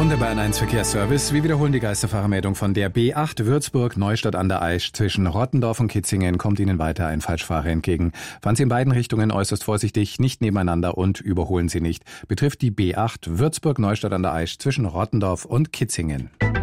Und der Bayern 1 Verkehrsservice. Wir wiederholen die Geisterfahrermeldung von der B8 Würzburg-Neustadt an der Aisch. Zwischen Rottendorf und Kitzingen kommt Ihnen weiter ein Falschfahrer entgegen. Fahren Sie in beiden Richtungen äußerst vorsichtig, nicht nebeneinander und überholen Sie nicht. Betrifft die B8 Würzburg-Neustadt an der Aisch zwischen Rottendorf und Kitzingen.